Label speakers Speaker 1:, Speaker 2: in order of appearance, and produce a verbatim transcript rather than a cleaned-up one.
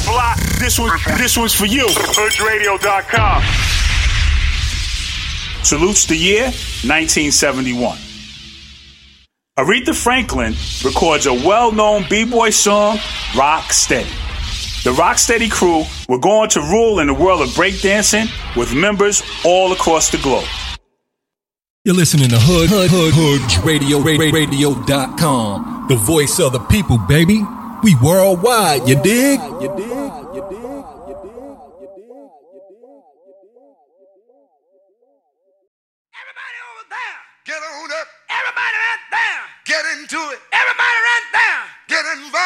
Speaker 1: block, this one, this one's for you. Hood Radio dot com. Salutes the year nineteen seventy-one. Aretha Franklin records a well-known b-boy song, Rock Steady. The Rock Steady crew were going to rule in the world of breakdancing with members all across the globe.
Speaker 2: You're listening to Hood, Hood, Hood, Hood Radio, Radio dot com. The voice of the people, baby. We worldwide, you dig? You dig? You dig?
Speaker 3: Everybody over there, get on up. Everybody right there, get into it. Everybody right there, get involved.